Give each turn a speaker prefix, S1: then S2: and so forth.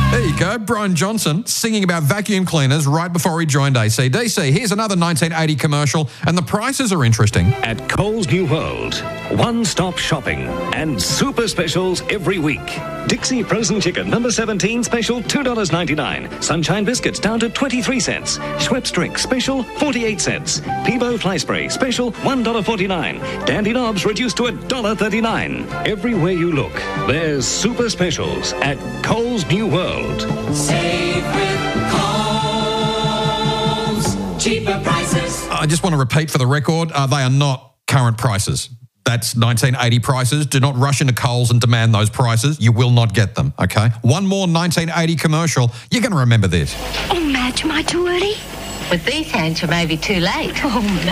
S1: There you go, Brian Johnson singing about vacuum cleaners right before he joined AC/DC. Here's another 1980 commercial, and the prices are interesting.
S2: At Coles New World, one-stop shopping and super specials every week. Dixie frozen chicken number 17 special $2.99. Sunshine biscuits down to 23 cents. Schweppes drink special 48 cents. Peebo fly spray special $1.49. Dandy knobs reduced to $1.39. Everywhere you look, there's super specials at Coles New World.
S3: Save with Coles. Cheaper prices.
S1: I just want to repeat for the record, they are not current prices. That's 1980 prices. Do not rush into Coles and demand those prices. You will not get them, okay? One more 1980 commercial. You're going to remember this.
S4: Oh, Madge, am I too early?
S5: With these hands, you may be too late.
S4: Oh,